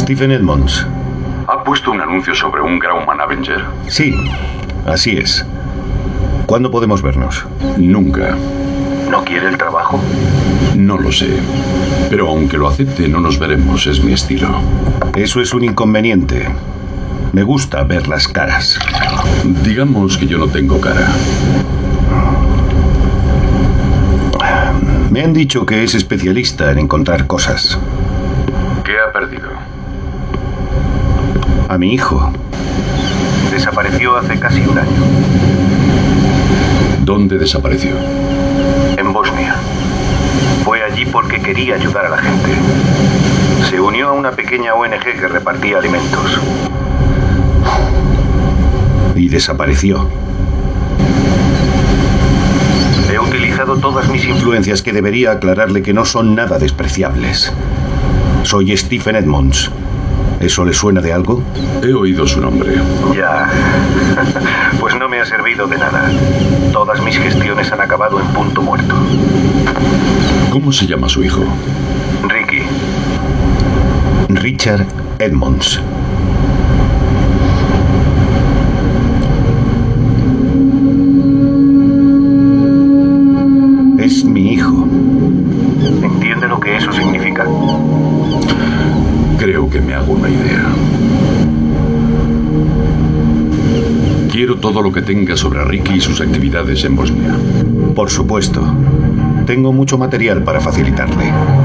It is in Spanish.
Stephen Edmonds. ¿Ha puesto un anuncio sobre un Grauman Avenger? Sí, así es. ¿Cuándo podemos vernos? Nunca. ¿No quiere el trabajo? No lo sé. Pero aunque lo acepte, no nos veremos. Es mi estilo. Eso es un inconveniente. Me gusta ver las caras. Digamos que yo no tengo cara. Me han dicho que es especialista en encontrar cosas. ¿Qué ha perdido? A mi hijo. Desapareció hace casi un año. ¿Dónde desapareció? En Bosnia. Fue allí porque quería ayudar a la gente. Se unió a una pequeña ONG que repartía alimentos. Y desapareció. He utilizado todas mis Influencias que debería aclararle que no son nada despreciables. Soy Stephen Edmonds. ¿Eso le suena de algo? He oído su nombre. Ya. Pues no me ha servido de nada. Todas mis gestiones han acabado en punto muerto. ¿Cómo se llama su hijo? Ricky. Richard Edmonds. Es mi hijo. ¿Entiende lo que eso significa? Creo que me hago una idea. Quiero todo lo que tenga sobre Ricky y sus actividades en Bosnia. Por supuesto. Tengo mucho material para facilitarle.